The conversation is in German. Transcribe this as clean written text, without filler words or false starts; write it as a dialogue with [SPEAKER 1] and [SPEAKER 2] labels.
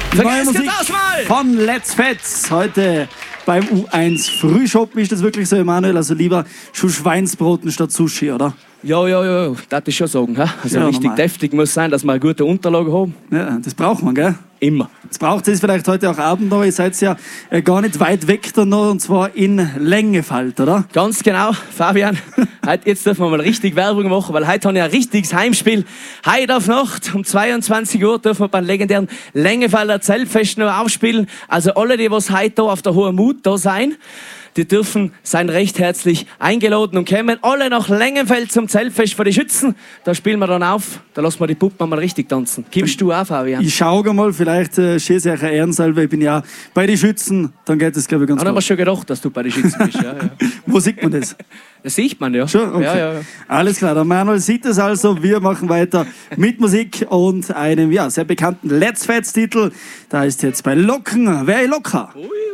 [SPEAKER 1] Neue Musik von Let's Fets. Heute beim U1 Frühshop. Ist das wirklich so, Emanuel? Also lieber schon Schweinsbraten statt Sushi, oder?
[SPEAKER 2] Ja, das ist schon sagen. He? Also ja, richtig normal. Deftig muss sein, dass wir eine gute Unterlage haben.
[SPEAKER 1] Ja, das braucht man, gell?
[SPEAKER 2] Immer.
[SPEAKER 1] Das braucht es vielleicht heute auch Abend noch. Ihr seid ja gar nicht weit weg da noch, und zwar in Längefalt, oder?
[SPEAKER 2] Ganz genau, Fabian. Jetzt dürfen wir mal richtig Werbung machen, weil heute haben wir ein richtiges Heimspiel. Heute auf Nacht um 22 Uhr dürfen wir beim legendären Längefelder Zeltfest noch aufspielen. Also alle, die was heute da auf der Hohen Mut da sein, die dürfen sein recht herzlich eingeladen und kommen alle nach Längenfeld zum Zeltfest für die Schützen. Da spielen wir dann auf, da lassen wir die Puppen mal richtig tanzen. Kommst du auch, Fabian?
[SPEAKER 1] Ich schaue mal, vielleicht schieße ich eine Ehrensalve. Ich bin ja bei den Schützen, dann geht es, glaube ich, ganz gut.
[SPEAKER 2] Ich habe schon gedacht, dass du bei den Schützen bist. Ja.
[SPEAKER 1] Wo sieht man das?
[SPEAKER 2] Das sieht man, ja.
[SPEAKER 1] Schon? Okay.
[SPEAKER 2] Ja.
[SPEAKER 1] Alles klar, der Manuel sieht es also. Wir machen weiter mit Musik und einem sehr bekannten Let's Fets Titel. Da ist jetzt bei Locken. Wer ist locker?
[SPEAKER 2] Ui.